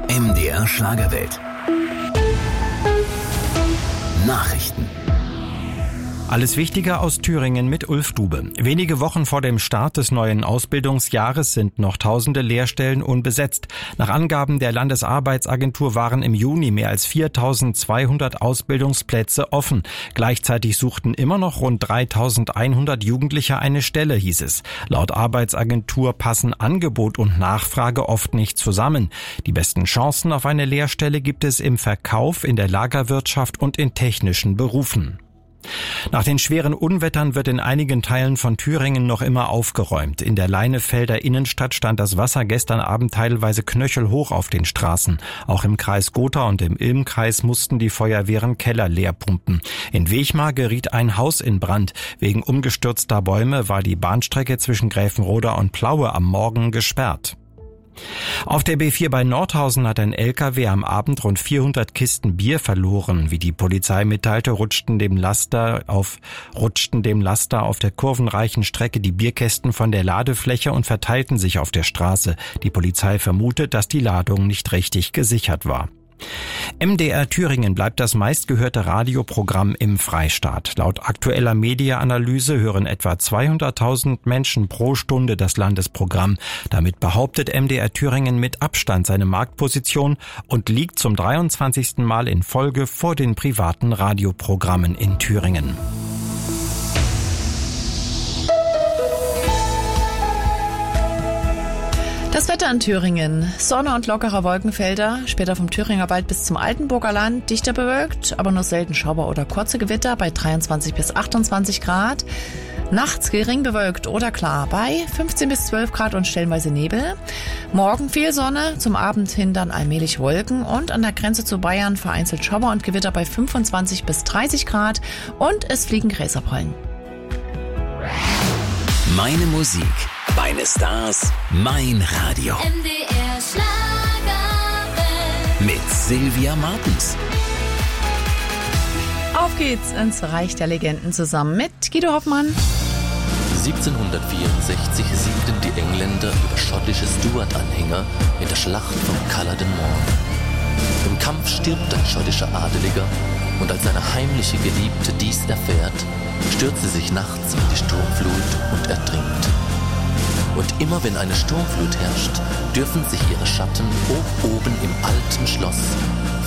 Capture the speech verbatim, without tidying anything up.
M D R Schlagerwelt. Nachrichten. Alles Wichtige aus Thüringen mit Ulf Dube. Wenige Wochen vor dem Start des neuen Ausbildungsjahres sind noch tausende Lehrstellen unbesetzt. Nach Angaben der Landesarbeitsagentur waren im Juni mehr als viertausendzweihundert Ausbildungsplätze offen. Gleichzeitig suchten immer noch rund dreitausendeinhundert Jugendliche eine Stelle, hieß es. Laut Arbeitsagentur passen Angebot und Nachfrage oft nicht zusammen. Die besten Chancen auf eine Lehrstelle gibt es im Verkauf, in der Lagerwirtschaft und in technischen Berufen. Nach den schweren Unwettern wird in einigen Teilen von Thüringen noch immer aufgeräumt. In der Leinefelder Innenstadt stand das Wasser gestern Abend teilweise knöchelhoch auf den Straßen. Auch im Kreis Gotha und im Ilmkreis mussten die Feuerwehren Keller leer pumpen. In Wechmar geriet ein Haus in Brand. Wegen umgestürzter Bäume war die Bahnstrecke zwischen Gräfenroda und Plaue am Morgen gesperrt. Auf der B vier bei Nordhausen hat ein L K W am Abend rund vierhundert Kisten Bier verloren. Wie die Polizei mitteilte, rutschten dem Laster auf, rutschten dem Laster auf der kurvenreichen Strecke die Bierkästen von der Ladefläche und verteilten sich auf der Straße. Die Polizei vermutet, dass die Ladung nicht richtig gesichert war. M D R Thüringen bleibt das meistgehörte Radioprogramm im Freistaat. Laut aktueller Media-Analyse hören etwa zweihunderttausend Menschen pro Stunde das Landesprogramm. Damit behauptet M D R Thüringen mit Abstand seine Marktposition und liegt zum dreiundzwanzigsten Mal in Folge vor den privaten Radioprogrammen in Thüringen. Das Wetter in Thüringen. Sonne und lockere Wolkenfelder, später vom Thüringer Wald bis zum Altenburger Land, dichter bewölkt, aber nur selten Schauer oder kurze Gewitter bei dreiundzwanzig bis achtundzwanzig Grad. Nachts gering bewölkt oder klar bei fünfzehn bis zwölf Grad und stellenweise Nebel. Morgen viel Sonne, zum Abend hin dann allmählich Wolken und an der Grenze zu Bayern vereinzelt Schauer und Gewitter bei fünfundzwanzig bis dreißig Grad und es fliegen Gräserpollen. Meine Musik, meine Stars, mein Radio. M D R Schlagerwelt. Mit Sylvia Martens. Auf geht's ins Reich der Legenden zusammen mit Guido Hoffmann. siebzehnhundertvierundsechzig siegten die Engländer über schottische Stuart-Anhänger in der Schlacht von Culloden Moor. Im Kampf stirbt ein schottischer Adeliger und als seine heimliche Geliebte dies erfährt, stürzt sie sich nachts in die Sturmflut und ertrinkt. Und immer wenn eine Sturmflut herrscht, dürfen sich ihre Schatten hoch oben im alten Schloss